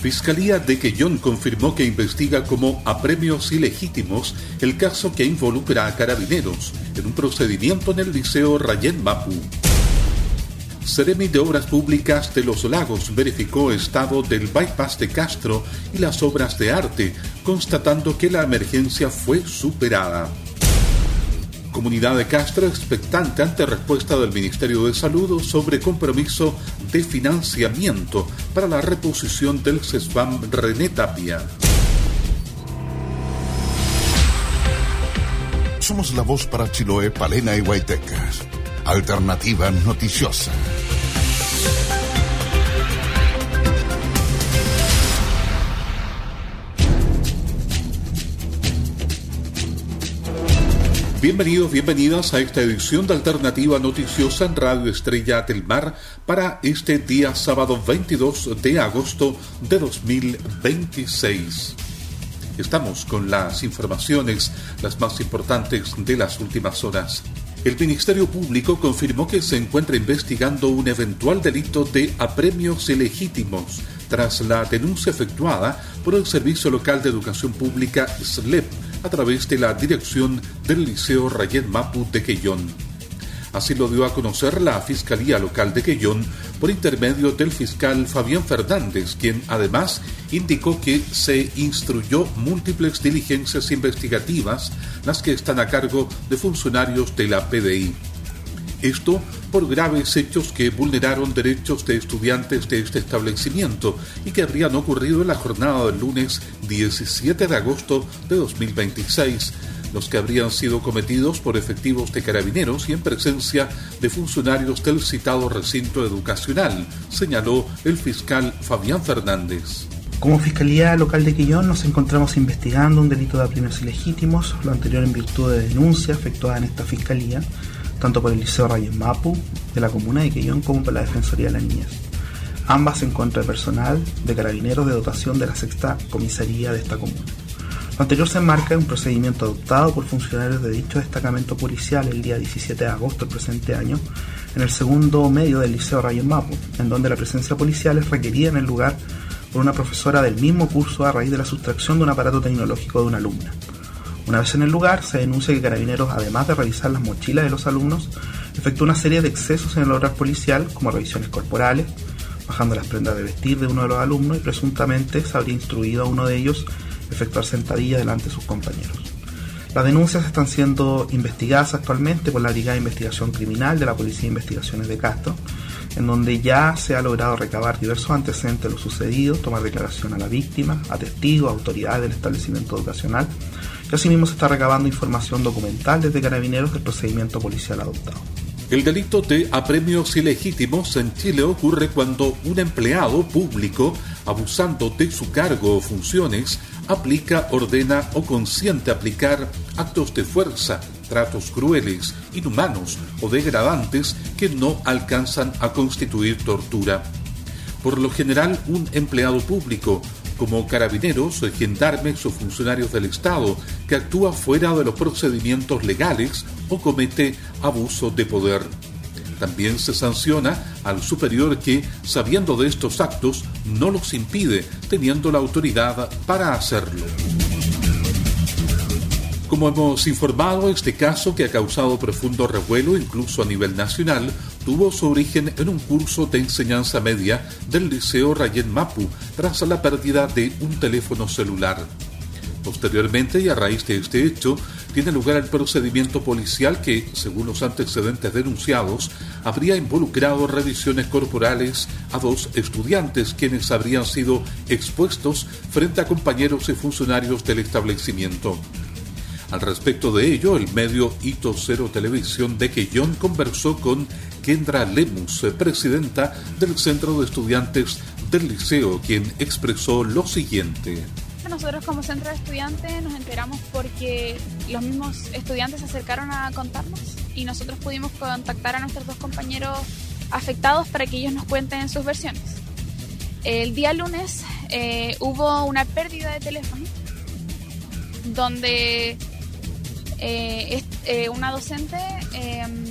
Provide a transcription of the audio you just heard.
Fiscalía de Quellón confirmó que investiga como apremios ilegítimos el caso que involucra a Carabineros en un procedimiento en el Liceo Rayén Mapu. Seremi de Obras Públicas de Los Lagos verificó estado del bypass de Castro y las obras de arte, constatando que la emergencia fue superada. Comunidad de Castro expectante ante respuesta del Ministerio de Salud sobre compromiso de financiamiento para la reposición del CESFAM René Tapia. Somos la voz para Chiloé, Palena y Huaytecas. Alternativa noticiosa. Bienvenidos, bienvenidas a esta edición de Alternativa Noticiosa en Radio Estrella del Mar para este día sábado 22 de agosto de 2026. Estamos con las informaciones, las más importantes de las últimas horas. El Ministerio Público confirmó que se encuentra investigando un eventual delito de apremios ilegítimos tras la denuncia efectuada por el Servicio Local de Educación Pública SLEP a través de la dirección del Liceo Rayén Mapu de Quellón. Así lo dio a conocer la Fiscalía Local de Quellón por intermedio del fiscal Fabián Fernández, quien además indicó que se instruyó múltiples diligencias investigativas, las que están a cargo de funcionarios de la PDI. Esto por graves hechos que vulneraron derechos de estudiantes de este establecimiento y que habrían ocurrido en la jornada del lunes 17 de agosto de 2026, los que habrían sido cometidos por efectivos de Carabineros y en presencia de funcionarios del citado recinto educacional, señaló el fiscal Fabián Fernández. Como Fiscalía Local de Quellón nos encontramos investigando un delito de apremios ilegítimos, lo anterior en virtud de denuncia efectuada en esta Fiscalía, tanto por el Liceo Rayén Mapu de la comuna de Quellón como por la Defensoría de la Niñez. Ambas en contra de personal de Carabineros de dotación de la sexta comisaría de esta comuna. Lo anterior se enmarca en un procedimiento adoptado por funcionarios de dicho destacamento policial el día 17 de agosto del presente año en el segundo medio del Liceo Rayén Mapu, en donde la presencia policial es requerida en el lugar por una profesora del mismo curso a raíz de la sustracción de un aparato tecnológico de una alumna. Una vez en el lugar, se denuncia que Carabineros, además de revisar las mochilas de los alumnos, efectuó una serie de excesos en el hogar policial, como revisiones corporales, bajando las prendas de vestir de uno de los alumnos y presuntamente se habría instruido a uno de ellos efectuar sentadillas delante de sus compañeros. Las denuncias están siendo investigadas actualmente por la Brigada de Investigación Criminal de la Policía de Investigaciones de Castro, en donde ya se ha logrado recabar diversos antecedentes de lo sucedido, tomar declaración a la víctima, a testigos, a autoridades del establecimiento educacional, y asimismo se está recabando información documental desde Carabineros del procedimiento policial adoptado. El delito de apremios ilegítimos en Chile ocurre cuando un empleado público, abusando de su cargo o funciones, aplica, ordena o consiente aplicar actos de fuerza, tratos crueles, inhumanos o degradantes que no alcanzan a constituir tortura. Por lo general, un empleado público, como carabineros, gendarmes o funcionarios del Estado, que actúa fuera de los procedimientos legales o comete abuso de poder. También se sanciona al superior que, sabiendo de estos actos, no los impide, teniendo la autoridad para hacerlo. Como hemos informado, este caso, que ha causado profundo revuelo incluso a nivel nacional, tuvo su origen en un curso de enseñanza media del Liceo Rayén Mapu tras la pérdida de un teléfono celular. Posteriormente, y a raíz de este hecho, tiene lugar el procedimiento policial que, según los antecedentes denunciados, habría involucrado revisiones corporales a 2 estudiantes quienes habrían sido expuestos frente a compañeros y funcionarios del establecimiento. Al respecto de ello, el medio Hito Cero Televisión de Quellón conversó con Kendra Lemus, presidenta del Centro de Estudiantes del Liceo, quien expresó lo siguiente. Nosotros como centro de estudiantes nos enteramos porque los mismos estudiantes se acercaron a contarnos y nosotros pudimos contactar a nuestros 2 compañeros afectados para que ellos nos cuenten sus versiones. El día lunes hubo una pérdida de teléfono donde una docente